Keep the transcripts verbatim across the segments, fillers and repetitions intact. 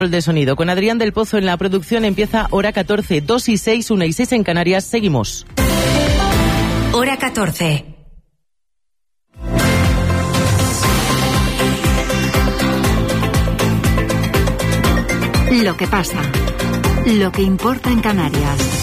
de sonido. Con Adrián del Pozo en la producción empieza Hora catorce, dos y seis, una y seis en Canarias. Seguimos. Hora catorce. Lo que pasa. Lo que importa en Canarias.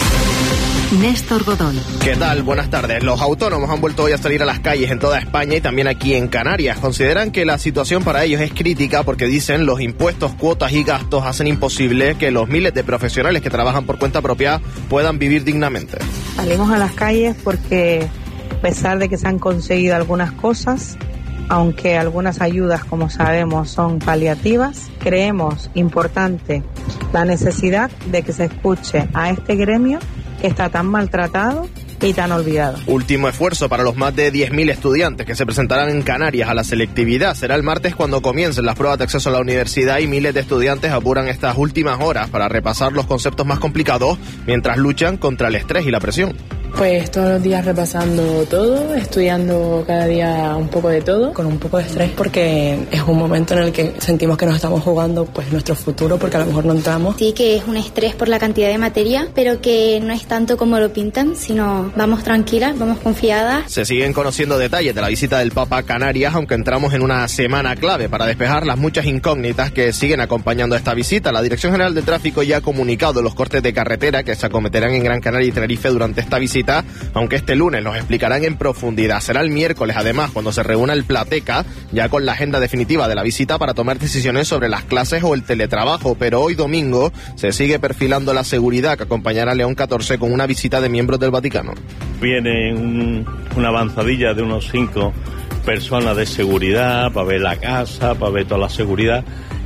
Néstor Godón. ¿Qué tal? Buenas tardes. Los autónomos han vuelto hoy a salir a las calles en toda España y también aquí en Canarias. Consideran que la situación para ellos es crítica porque dicen los impuestos, cuotas y gastos hacen imposible que los miles de profesionales que trabajan por cuenta propia puedan vivir dignamente. Salimos a las calles porque a pesar de que se han conseguido algunas cosas, aunque algunas ayudas, como sabemos, son paliativas, creemos importante la necesidad de que se escuche a este gremio que está tan maltratado y tan olvidado. Último esfuerzo para los más de diez mil estudiantes que se presentarán en Canarias a la selectividad. Será el martes cuando comiencen las pruebas de acceso a la universidad y miles de estudiantes apuran estas últimas horas para repasar los conceptos más complicados mientras luchan contra el estrés y la presión. Pues todos los días repasando todo, estudiando cada día un poco de todo, con un poco de estrés porque es un momento en el que sentimos que nos estamos jugando pues nuestro futuro porque a lo mejor no entramos. Sí que es un estrés por la cantidad de materia, pero que no es tanto como lo pintan, sino vamos tranquilas, vamos confiadas. Se siguen conociendo detalles de la visita del Papa a Canarias, aunque entramos en una semana clave para despejar las muchas incógnitas que siguen acompañando esta visita. La Dirección General de Tráfico ya ha comunicado los cortes de carretera que se acometerán en Gran Canaria y Tenerife durante esta visita, aunque este lunes los explicarán en profundidad. Será el miércoles, además, cuando se reúna el Plateca, ya con la agenda definitiva de la visita para tomar decisiones sobre las clases o el teletrabajo. Pero hoy domingo se sigue perfilando la seguridad que acompañará a León catorce con una visita de miembros del Vaticano. Viene un, una avanzadilla de unos cinco personas de seguridad para ver la casa, para ver toda la seguridad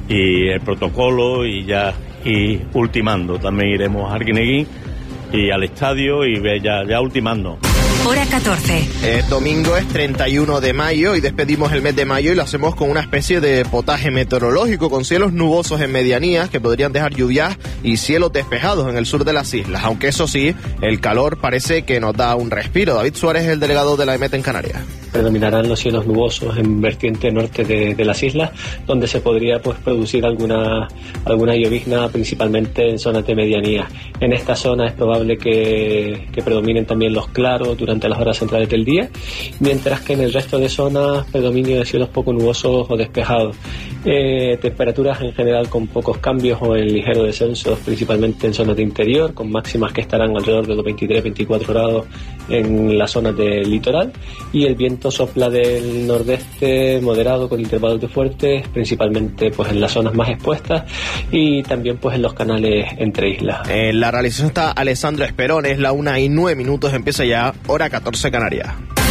y el protocolo y ya y ultimando. También iremos a Arguineguín y al estadio y ya, ya ultimando. Hora catorce. El domingo es treinta y uno de mayo y despedimos el mes de mayo y lo hacemos con una especie de potaje meteorológico con cielos nubosos en medianías que podrían dejar lluvias y cielos despejados en el sur de las islas, aunque eso sí, el calor parece que nos da un respiro. David Suárez es el delegado de la EMET en Canarias. Predominarán los cielos nubosos en vertiente norte de, de las islas, donde se podría pues producir alguna, alguna llovizna principalmente en zonas de medianía. En esta zona es probable que, que predominen también los claros durante las horas centrales del día, mientras que en el resto de zonas predominio de cielos poco nubosos o despejados. Eh, temperaturas en general con pocos cambios o en ligero descenso, principalmente en zonas de interior, con máximas que estarán alrededor de los veintitrés veinticuatro grados en las zonas del litoral, y el viento sopla del nordeste moderado con intervalos de fuertes, principalmente pues en las zonas más expuestas y también pues en los canales entre islas. En la realización está Alessandro Esperón, es la una y nueve minutos, empieza ya Hora catorce Canarias.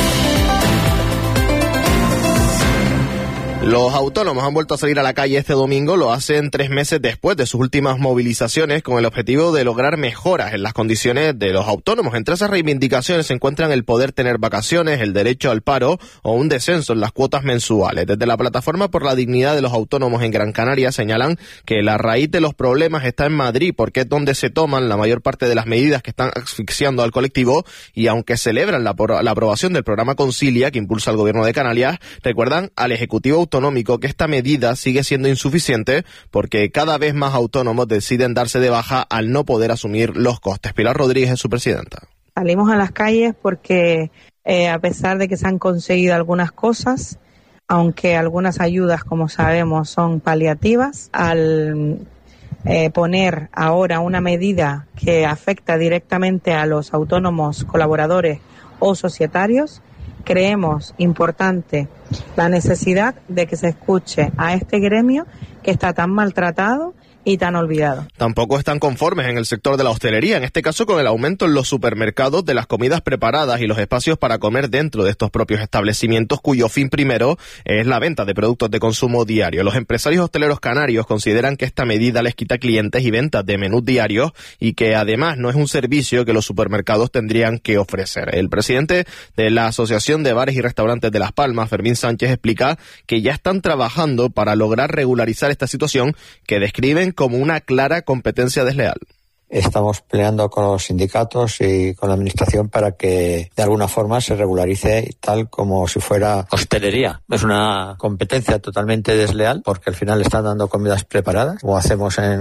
Los autónomos han vuelto a salir a la calle este domingo, lo hacen tres meses después de sus últimas movilizaciones con el objetivo de lograr mejoras en las condiciones de los autónomos. Entre esas reivindicaciones se encuentran el poder tener vacaciones, el derecho al paro o un descenso en las cuotas mensuales. Desde la Plataforma por la Dignidad de los Autónomos en Gran Canaria señalan que la raíz de los problemas está en Madrid, porque es donde se toman la mayor parte de las medidas que están asfixiando al colectivo, y aunque celebran la, la aprobación del programa Concilia que impulsa el Gobierno de Canarias, recuerdan al Ejecutivo Autonómico que esta medida sigue siendo insuficiente porque cada vez más autónomos deciden darse de baja al no poder asumir los costes. Pilar Rodríguez es su presidenta. Salimos a las calles porque eh, a pesar de que se han conseguido algunas cosas, aunque algunas ayudas, como sabemos, son paliativas, al eh, poner ahora una medida que afecta directamente a los autónomos colaboradores o societarios, creemos importante la necesidad de que se escuche a este gremio que está tan maltratado y tan olvidado. Tampoco están conformes en el sector de la hostelería, en este caso con el aumento en los supermercados de las comidas preparadas y los espacios para comer dentro de estos propios establecimientos, cuyo fin primero es la venta de productos de consumo diario. Los empresarios hosteleros canarios consideran que esta medida les quita clientes y ventas de menús diarios y que además no es un servicio que los supermercados tendrían que ofrecer. El presidente de la Asociación de Bares y Restaurantes de Las Palmas, Fermín Sánchez, explica que ya están trabajando para lograr regularizar esta situación que describen como una clara competencia desleal. estamos peleando con los sindicatos y con la administración para que de alguna forma se regularice tal como si fuera hostelería. Es una competencia totalmente desleal porque al final están dando comidas preparadas, como hacemos en